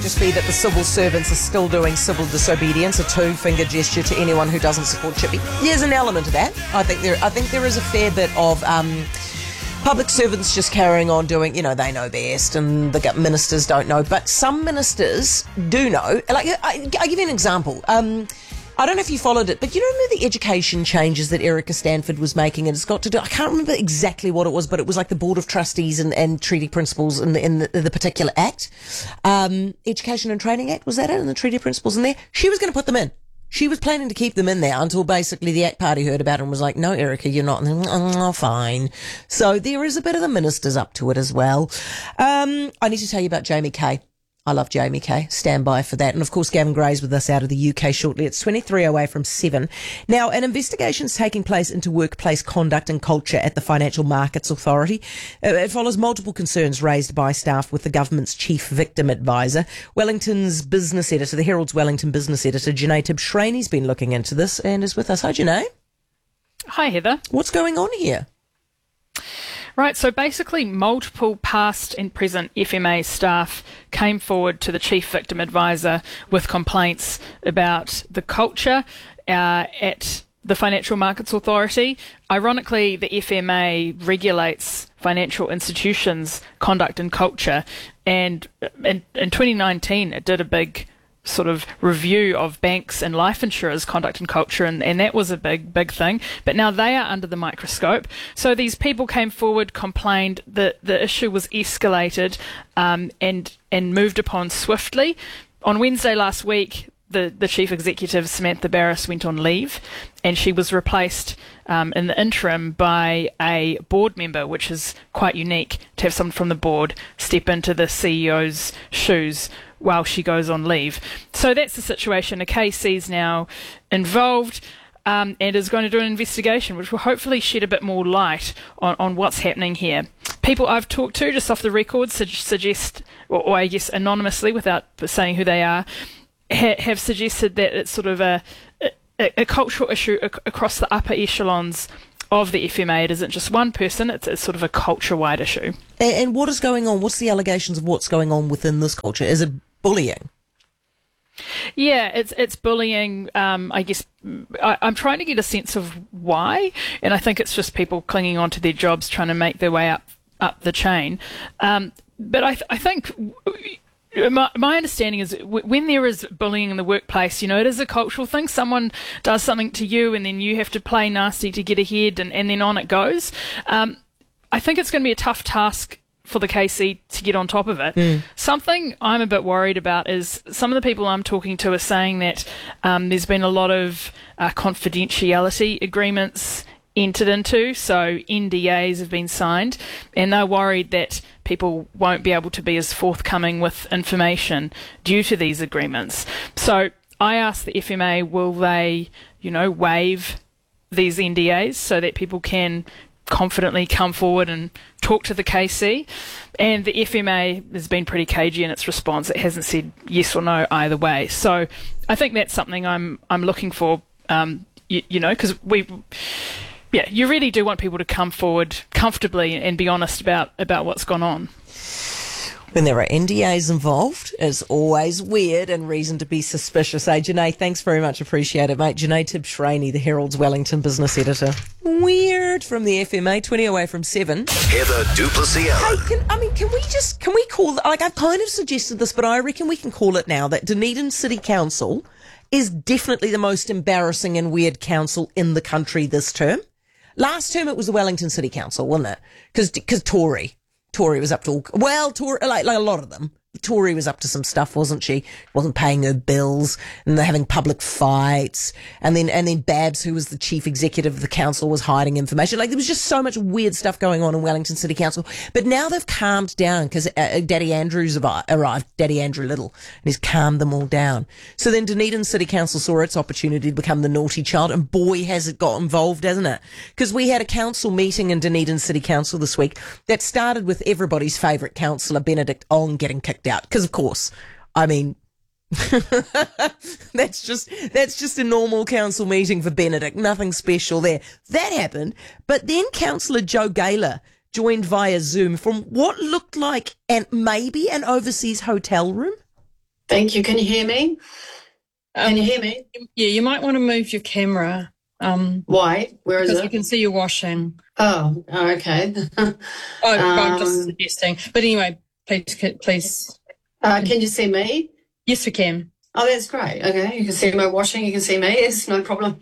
Just be that the civil servants are still doing civil disobedience, a two-finger gesture to anyone who doesn't support Chippy. There's an element of that. I think there is a fair bit of public servants just carrying on doing, they know best, and the ministers don't know. But some ministers do know. Like, I'll give you an example. I don't know if you followed it, but you remember the education changes that Erica Stanford was making, and it's got to do, I can't remember exactly what it was, but it was like the Board of Trustees and Treaty Principles in the particular Act. Education and Training Act, was that it? And the Treaty Principles in there? She was going to put them in. She was planning to keep them in there until basically the ACT Party heard about it and was like, no, Erica, you're not. Oh, fine. So there is a bit of the ministers up to it as well. I need to tell you about Jamie Kay. I love Jamie Kay. Stand by for that. And of course, Gavin Gray's with us out of the UK shortly. It's 23 away from 7. Now, an investigation's taking place into workplace conduct and culture at the Financial Markets Authority. It follows multiple concerns raised by staff with the government's chief victim advisor. Wellington's business editor, the Herald's Wellington business editor, Janae Tibshraini's been looking into this and is with us. Hi, Janae. Hi, Heather. What's going on here? Right, so basically multiple past and present FMA staff came forward to the Chief Victim Advisor with complaints about the culture at the Financial Markets Authority. Ironically, the FMA regulates financial institutions' conduct and culture, and in 2019 it did a big sort of review of banks and life insurers' conduct and culture, and that was a big thing. But now they are under the microscope. So these people came forward, complained that the issue was escalated and moved upon swiftly. On Wednesday last week, the chief executive, Samantha Barris, went on leave, and she was replaced in the interim by a board member, which is quite unique to have someone from the board step into the CEO's shoes while she goes on leave. So that's the situation. A KC is now involved and is going to do an investigation, which will hopefully shed a bit more light on what's happening here. People I've talked to, just off the record, suggest, or I guess anonymously without saying who they are, have suggested that it's sort of a cultural issue across the upper echelons of the FMA. It isn't just one person, it's sort of a culture-wide issue. And what is going on? What's the allegations of what's going on within this culture? Is it bullying? Yeah, it's bullying. I guess I'm trying to get a sense of why, and I think it's just people clinging on to their jobs, trying to make their way up the chain. But I think my understanding is when there is bullying in the workplace, it is a cultural thing. Someone does something to you, and then you have to play nasty to get ahead, and then on it goes. I think it's going to be a tough task for the KC to get on top of it. Something I'm a bit worried about is some of the people I'm talking to are saying that there's been a lot of confidentiality agreements entered into, so NDAs have been signed, and they're worried that people won't be able to be as forthcoming with information due to these agreements. So I asked the FMA, will they, waive these NDAs so that people can confidently come forward and talk to the KC? And the FMA has been pretty cagey in its response. It hasn't said yes or no either way. So I think that's something I'm looking for, because you really do want people to come forward comfortably and be honest about what's gone on. When there are NDAs involved, it's always weird and reason to be suspicious. Hey, Janae, thanks very much. Appreciate it, mate. Janae Tibshraini, the Herald's Wellington business editor. Weird from the FMA, 20 away from 7. Heather du Plessis-Allen. Hey, can we call, I've kind of suggested this, but I reckon we can call it now that Dunedin City Council is definitely the most embarrassing and weird council in the country this term. Last term it was the Wellington City Council, wasn't it? Because Tory was up to all, Tory, like a lot of them. Tory was up to some stuff, wasn't she? Wasn't paying her bills, and they're having public fights. And then Babs, who was the chief executive of the council, was hiding information. Like, there was just so much weird stuff going on in Wellington City Council. But now they've calmed down because Daddy Andrew's arrived, Daddy Andrew Little, and he's calmed them all down. So then Dunedin City Council saw its opportunity to become the naughty child, and boy, has it got involved, hasn't it? Because we had a council meeting in Dunedin City Council this week that started with everybody's favourite councillor, Benedict Ong, getting kicked out. Because, of course, that's just a normal council meeting for Benedict. Nothing special there. That happened. But then Councillor Joe Gaylor joined via Zoom from what looked like maybe an overseas hotel room. Thank you. Can you hear me? Can you hear me? Yeah, you might want to move your camera. Why? Where is Because it? I can see you washing. Oh, okay. I'm just suggesting. But anyway, please. Can you see me? Yes, we can. Oh, that's great. Okay, you can see my washing. You can see me. It's no problem.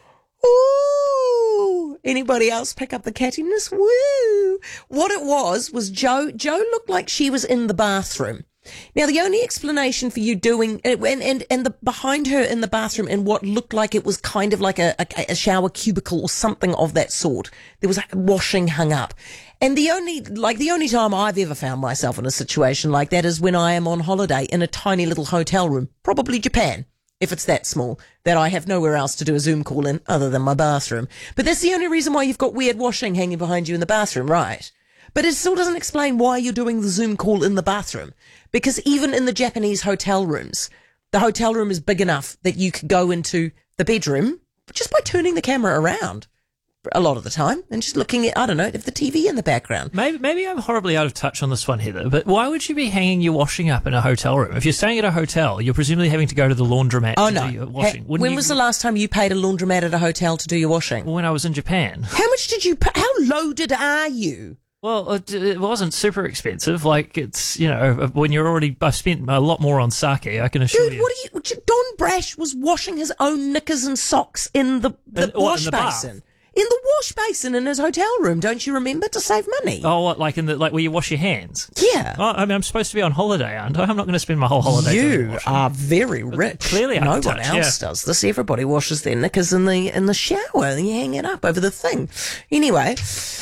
Ooh! Anybody else pick up the cattiness? Woo! What it was Jo looked like she was in the bathroom. Now, the only explanation for you doing, and the behind her in the bathroom in what looked like it was kind of like a shower cubicle or something of that sort. There was washing hung up. And the only time I've ever found myself in a situation like that is when I am on holiday in a tiny little hotel room, probably Japan, if it's that small, that I have nowhere else to do a Zoom call in other than my bathroom. But that's the only reason why you've got weird washing hanging behind you in the bathroom, right? But it still doesn't explain why you're doing the Zoom call in the bathroom. Because even in the Japanese hotel rooms, the hotel room is big enough that you could go into the bedroom just by turning the camera around a lot of the time and just looking at, I don't know, if the TV in the background. Maybe I'm horribly out of touch on this one, Heather, but why would you be hanging your washing up in a hotel room? If you're staying at a hotel, you're presumably having to go to the laundromat to do your washing. When was the last time you paid a laundromat at a hotel to do your washing? When I was in Japan. How much did you pay? How loaded are you? Well, it wasn't super expensive. Like, it's, when you're already, I've spent a lot more on sake, I can assure you. Don Brash was washing his own knickers and socks in the wash basin. In the wash basin in his hotel room, don't you remember, to save money? Oh, what, like where you wash your hands? Yeah. Oh, I mean, I'm supposed to be on holiday, aren't I? I'm not going to spend my whole holiday doing washing. You are very rich. Clearly, no one else does this. Everybody washes their knickers in the shower and you hang it up over the thing. Anyway.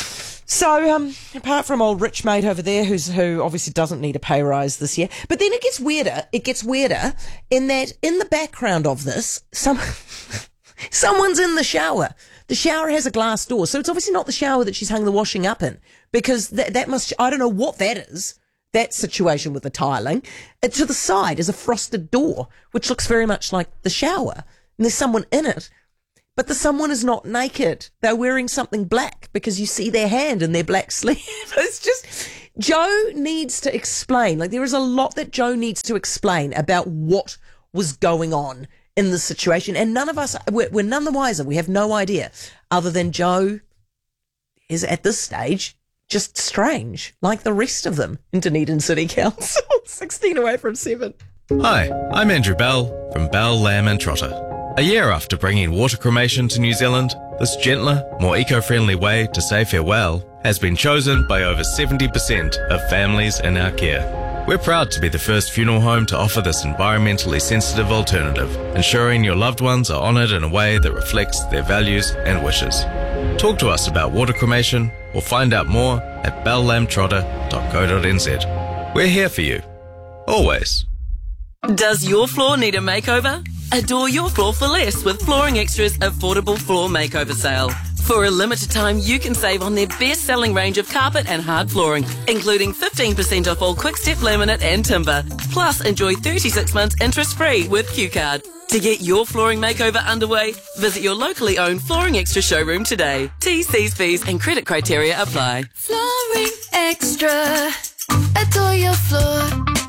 So, apart from old rich mate over there, who obviously doesn't need a pay rise this year, but then it gets weirder. It gets weirder in that in the background of this, someone's in the shower. The shower has a glass door, so it's obviously not the shower that she's hung the washing up in, because that must, I don't know what that is. That situation with the tiling. To the side is a frosted door, which looks very much like the shower, and there's someone in it. But the someone is not naked. They're wearing something black because you see their hand in their black sleeve. It's just, Jo needs to explain. Like, there is a lot that Jo needs to explain about what was going on in this situation. And none of us, we're none the wiser. We have no idea, other than Jo is at this stage just strange, like the rest of them in Dunedin City Council. 16 away from 7. Hi, I'm Andrew Bell from Bell, Lamb and Trotter. A year after bringing water cremation to New Zealand, this gentler, more eco-friendly way to say farewell has been chosen by over 70% of families in our care. We're proud to be the first funeral home to offer this environmentally sensitive alternative, ensuring your loved ones are honoured in a way that reflects their values and wishes. Talk to us about water cremation or find out more at bellamtrotter.co.nz. We're here for you. Always. Does your floor need a makeover? Adore your floor for less with Flooring Extra's affordable floor makeover sale. For a limited time, you can save on their best-selling range of carpet and hard flooring, including 15% off all quick-step laminate and timber. Plus, enjoy 36 months interest-free with Q-Card. To get your flooring makeover underway, visit your locally owned Flooring Extra showroom today. T's, C's, V's and credit criteria apply. Flooring Extra. Adore your floor.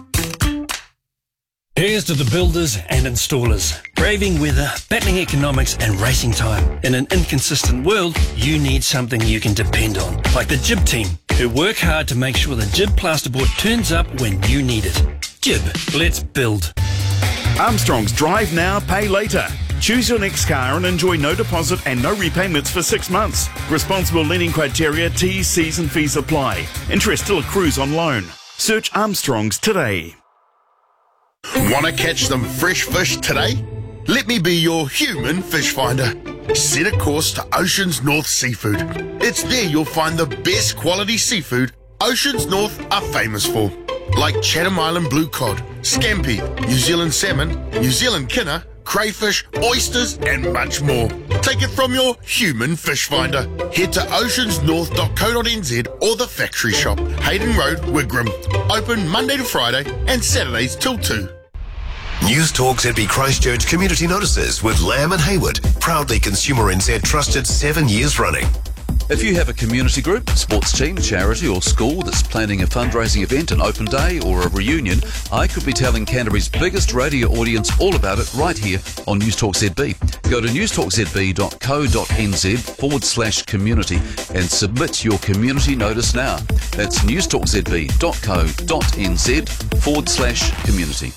Here's to the builders and installers. Braving weather, battling economics and racing time. In an inconsistent world, you need something you can depend on. Like the Jib team, who work hard to make sure the Jib plasterboard turns up when you need it. Jib, let's build. Armstrong's Drive Now, Pay Later. Choose your next car and enjoy no deposit and no repayments for 6 months. Responsible lending criteria, T's, C's and fees apply. Interest still accrues on loan. Search Armstrong's today. Want to catch some fresh fish today? Let me be your human fish finder. Set a course to Oceans North Seafood. It's there you'll find the best quality seafood Oceans North are famous for. Like Chatham Island blue cod, scampi, New Zealand salmon, New Zealand kinner, crayfish, oysters and much more. Take it from your human fish finder. Head to oceansnorth.co.nz or the factory shop, Hayden Road, Wigram. Open Monday to Friday and Saturdays till 2. News Talk ZB Christchurch Community Notices with Lamb and Hayward. Proudly Consumer NZ trusted 7 years running. If you have a community group, sports team, charity or school that's planning a fundraising event, an open day or a reunion, I could be telling Canterbury's biggest radio audience all about it right here on News Talk ZB. Go to newstalkzb.co.nz/community and submit your community notice now. That's newstalkzb.co.nz/community.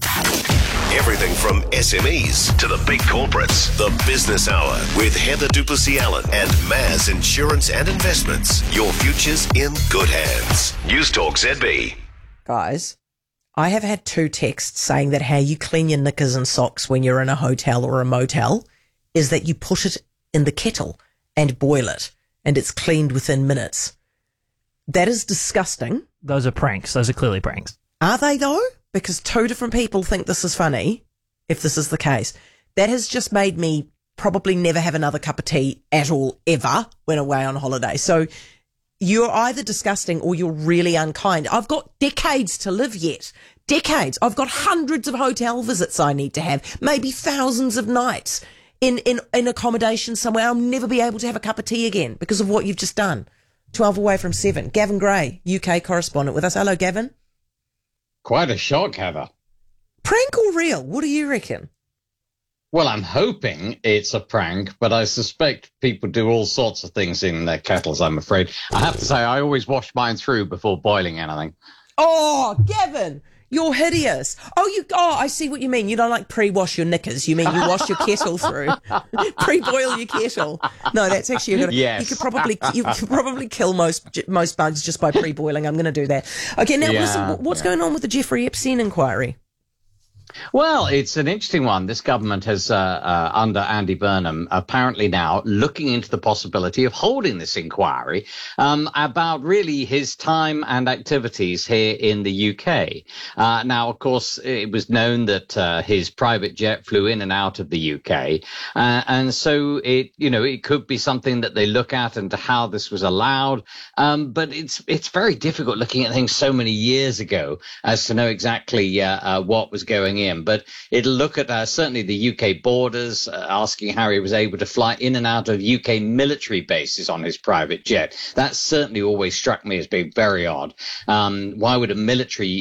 Everything from SMEs to the big corporates. The Business Hour with Heather Duplessis-Allen and Maz Insurance and Investments. Your future's in good hands. News Talk ZB. Guys, I have had 2 texts saying that how you clean your knickers and socks when you're in a hotel or a motel is that you put it in the kettle and boil it, and it's cleaned within minutes. That is disgusting. Those are pranks. Those are clearly pranks. Are they, though? Because 2 different people think this is funny, if this is the case. That has just made me probably never have another cup of tea at all, ever, when away on holiday. So you're either disgusting or you're really unkind. I've got decades to live yet. Decades. I've got hundreds of hotel visits I need to have, maybe thousands of nights in accommodation somewhere. I'll never be able to have a cup of tea again because of what you've just done. 12 away from 7. Gavin Gray, UK correspondent with us. Hello, Gavin. Quite a shock, Heather. Prank or real? What do you reckon? Well, I'm hoping it's a prank, but I suspect people do all sorts of things in their kettles, I'm afraid. I have to say, I always wash mine through before boiling anything. Oh, Gavin, you're hideous. Oh, I see what you mean. You don't like pre-wash your knickers. You mean you wash your kettle through. Pre-boil your kettle. No, that's actually a good. Yes. You could probably kill most bugs just by pre-boiling. I'm going to do that. Okay, now listen, what's going on with the Jeffrey Epstein inquiry? Well, it's an interesting one. This government has, under Andy Burnham, apparently now looking into the possibility of holding this inquiry about really his time and activities here in the UK. Now, of course, it was known that his private jet flew in and out of the UK. And so it could be something that they look at and how this was allowed. But it's very difficult looking at things so many years ago as to know exactly what was going in. But it'll look at certainly the UK borders, asking how he was able to fly in and out of UK military bases on his private jet. That certainly always struck me as being very odd. Why would a military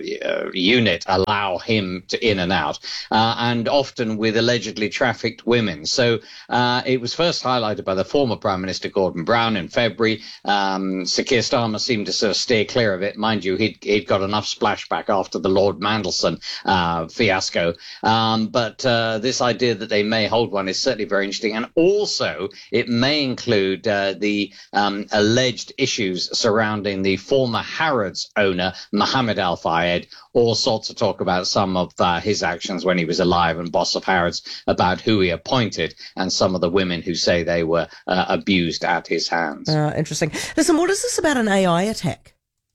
unit allow him to in and out? And often with allegedly trafficked women. So it was first highlighted by the former Prime Minister Gordon Brown in February. Sir Keir Starmer seemed to sort of steer clear of it. Mind you, he'd got enough splashback after the Lord Mandelson fiasco. But this idea that they may hold one is certainly very interesting. And also, it may include the alleged issues surrounding the former Harrods owner, Mohammed Al Fayed. All sorts of talk about some of his actions when he was alive and boss of Harrods, about who he appointed and some of the women who say they were abused at his hands. Interesting. Listen, what is this about an AI attack?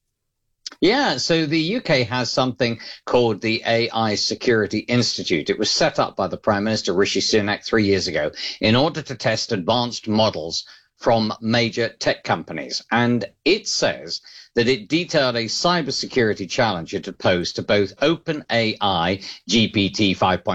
Yeah, so the UK has something called the AI Security Institute. It was set up by the Prime Minister, Rishi Sunak, 3 years ago in order to test advanced models from major tech companies. And it says that it detailed a cybersecurity challenge it had posed to both OpenAI GPT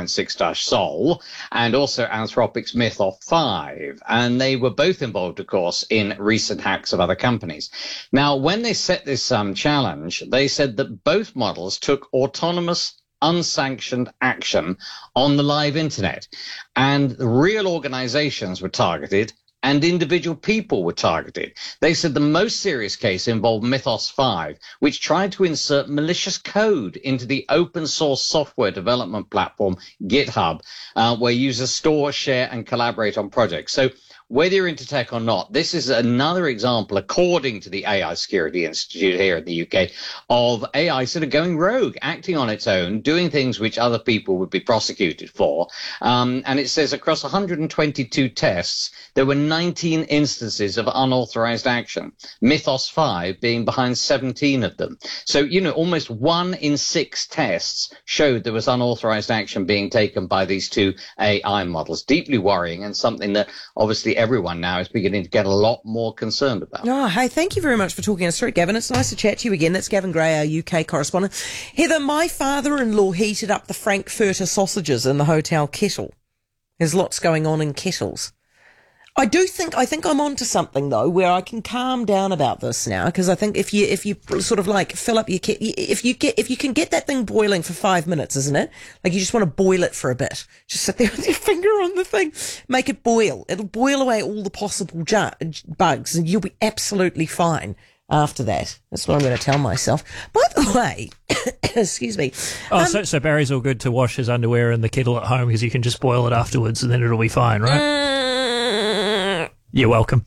5.6-Sol and also Anthropic's Mythos 5. And they were both involved, of course, in recent hacks of other companies. Now, when they set this challenge, they said that both models took autonomous unsanctioned action on the live internet, and real organizations were targeted and individual people were targeted. They said the most serious case involved Mythos 5, which tried to insert malicious code into the open source software development platform GitHub, where users store, share, and collaborate on projects. So whether you're into tech or not, this is another example, according to the AI Security Institute here in the UK, of AI sort of going rogue, acting on its own, doing things which other people would be prosecuted for. And it says across 122 tests, there were 19 instances of unauthorized action, Mythos 5 being behind 17 of them. So, almost 1 in 6 tests showed there was unauthorized action being taken by these two AI models. Deeply worrying, and something that obviously everyone now is beginning to get a lot more concerned about. Oh, hey, thank you very much for talking us through it, Gavin. It's nice to chat to you again. That's Gavin Gray, our UK correspondent. Heather, my father-in-law heated up the Frankfurter sausages in the hotel kettle. There's lots going on in kettles. I think I'm onto something though, where I can calm down about this now, because I think if you sort of like fill up if you can get that thing boiling for 5 minutes, isn't it? Like you just want to boil it for a bit. Just sit there with your finger on the thing, make it boil. It'll boil away all the possible bugs, and you'll be absolutely fine after that. That's what I'm going to tell myself. By the way, excuse me. So Barry's all good to wash his underwear in the kettle at home because you can just boil it afterwards and then it'll be fine, right? You're welcome.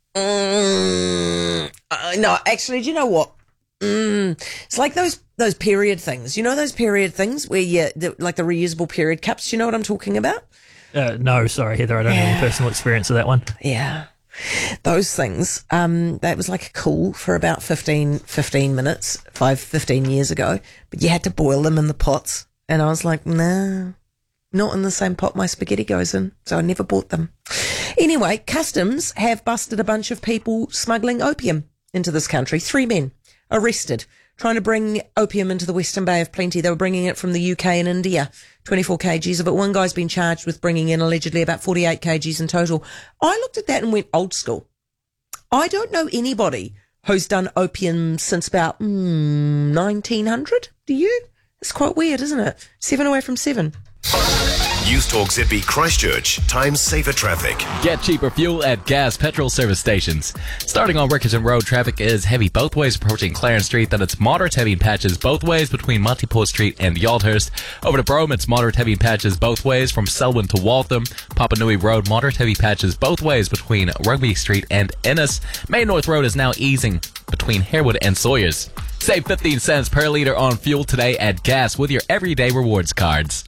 No, actually, do you know what? It's like those period things. You know those period things where like the reusable period cups? Do you know what I'm talking about? No, sorry, Heather. I don't have any personal experience of that one. Yeah. Those things, that was like cool for about 15 minutes, 15 years ago, but you had to boil them in the pots. And I was like, nah, not in the same pot my spaghetti goes in. So I never bought them. Anyway, Customs have busted a bunch of people smuggling opium into this country. 3 men arrested, trying to bring opium into the Western Bay of Plenty. They were bringing it from the UK and India, 24 kgs of it. One guy's been charged with bringing in allegedly about 48 kgs in total. I looked at that and went old school. I don't know anybody who's done opium since about 1900. Do you? It's quite weird, isn't it? 7 away from 7. News Talk Zippy Christchurch. Time saver traffic. Get cheaper fuel at gas petrol service stations. Starting on Rickerton Road, traffic is heavy both ways approaching Clarence Street. Then it's moderate heavy in patches both ways between Montipore Street and Yaldhurst. Over to Brome, it's moderate heavy in patches both ways from Selwyn to Waltham. Papanui Road, moderate heavy patches both ways between Rugby Street and Ennis. Main North Road is now easing between Harewood and Sawyers. Save 15 cents per litre on fuel today at gas with your everyday rewards cards.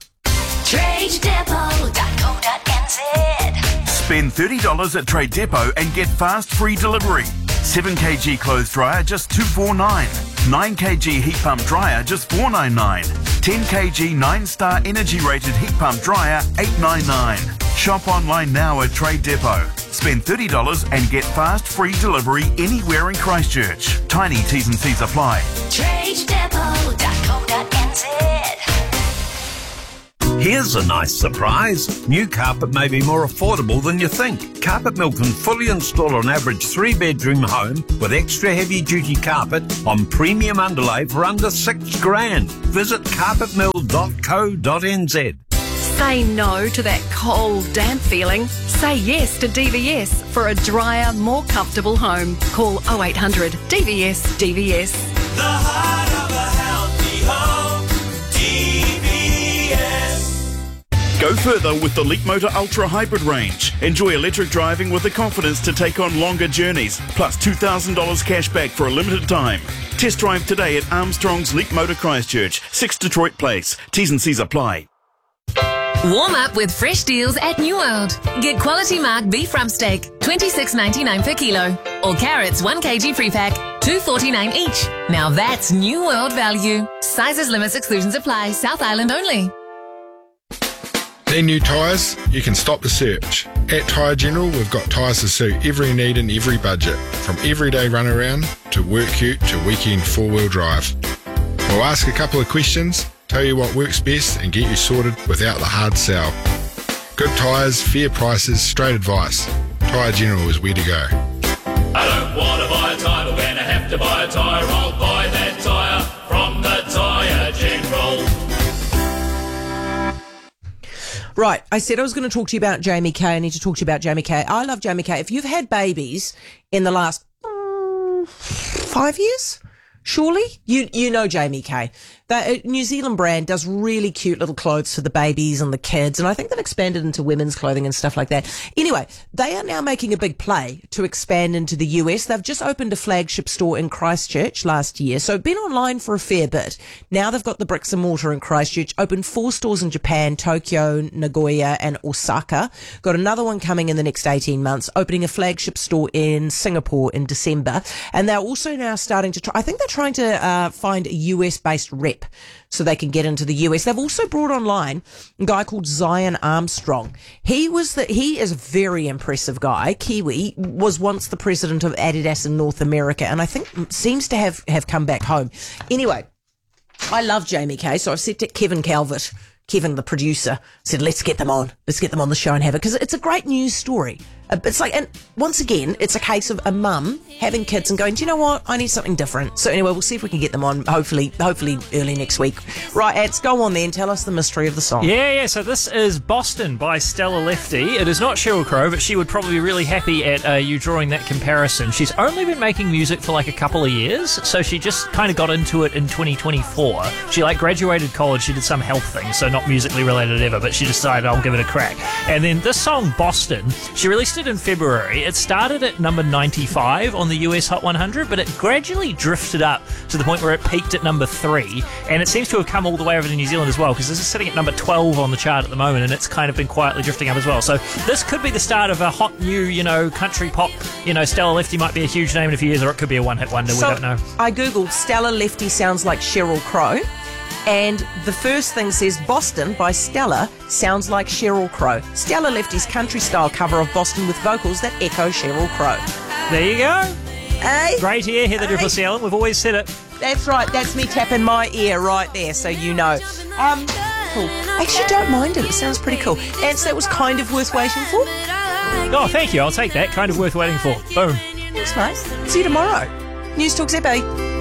TradeDepot.co.nz. Spend $30 at Trade Depot and get fast free delivery. 7 kg clothes dryer just $249. 9 kg heat pump dryer just $499. 10 kg 9-star energy rated heat pump dryer $899. Shop online now at Trade Depot. Spend $30 and get fast free delivery anywhere in Christchurch. Tiny T's and C's apply. TradeDepot.co.nz. Here's a nice surprise. New carpet may be more affordable than you think. Carpet Mill can fully install an average 3-bedroom home with extra heavy-duty carpet on premium underlay for under $6,000. Visit carpetmill.co.nz. Say no to that cold, damp feeling. Say yes to DVS for a drier, more comfortable home. Call 0800 DVS DVS. The heart of a healthy home. DVS. Go further with the Leapmotor Ultra Hybrid range. Enjoy electric driving with the confidence to take on longer journeys, plus $2,000 cash back for a limited time. Test drive today at Armstrong's Leapmotor Christchurch, 6 Detroit Place. T's and C's apply. Warm up with fresh deals at New World. Get quality mark beef rump steak, $26.99 per kilo. Or carrots 1 kg free pack, $2.49 each. Now that's New World value. Sizes, limits, exclusions apply. South Island only. Need new tyres? You can stop the search. At Tyre General, we've got tyres to suit every need and every budget, from everyday runaround to work ute to weekend four-wheel drive. We'll ask a couple of questions, tell you what works best and get you sorted without the hard sell. Good tyres, fair prices, straight advice. Tyre General is where to go. I don't want to buy a tyre, but when I have to buy a tyre, I'll buy that tyre from the Tyre General. Right, I said I was going to talk to you about Jamie Kay. I need to talk to you about Jamie Kay. I love Jamie Kay. If you've had babies in the last 5 years, surely you know Jamie Kay. The New Zealand brand does really cute little clothes for the babies and the kids, and I think they've expanded into women's clothing and stuff like that. Anyway, they are now making a big play to expand into the US. They've just opened a flagship store in Christchurch last year, so been online for a fair bit. Now they've got the bricks and mortar in Christchurch, opened 4 stores in Japan, Tokyo, Nagoya and Osaka. Got another one coming in the next 18 months, opening a flagship store in Singapore in December. And they're also now starting to I think they're trying to find a US-based rep so they can get into the US. They've also brought online a guy called Zion Armstrong. He is a very impressive guy. Kiwi, was once the president of Adidas in North America, and I think seems to have come back home. Anyway, I love Jamie Kay, so I've said to Kevin Calvert, Kevin, the producer, said, let's get them on the show and have it, because it's a great news story. It's like, and once again, it's a case of a mum having kids and going, do you know what? I need something different. So anyway, we'll see if we can get them on, hopefully early next week. Right, Ats, go on then. Tell us the mystery of the song. Yeah. So this is Boston by Stella Lefty. It is not Sheryl Crow, but she would probably be really happy at you drawing that comparison. She's only been making music for like a couple of years, so she just kind of got into it in 2024. She graduated college. She did some health thing, so not musically related ever, but she decided I'll give it a crack. And then this song, Boston, she released it in February. It started at number 95 on the US Hot 100, but it gradually drifted up to the point where it peaked at number 3, and it seems to have come all the way over to New Zealand as well, because this is sitting at number 12 on the chart at the moment, and it's kind of been quietly drifting up as well. So this could be the start of a hot new, country pop. Stella Lefty might be a huge name in a few years, or it could be a one-hit wonder. We don't know. I googled Stella Lefty sounds like Sheryl Crow, and the first thing says Boston by Stella sounds like Sheryl Crow. Stella Lefty's country-style cover of Boston with vocals that echo Sheryl Crow. There you go. Hey? Great ear, Heather Duplessis Allen. We've always said it. That's right. That's me tapping my ear right there, so you know. Cool. Actually, don't mind it. It sounds pretty cool. And so that was kind of worth waiting for. Oh, thank you. I'll take that. Kind of worth waiting for. Boom. Thanks, mate. See you tomorrow. News Talk ZB.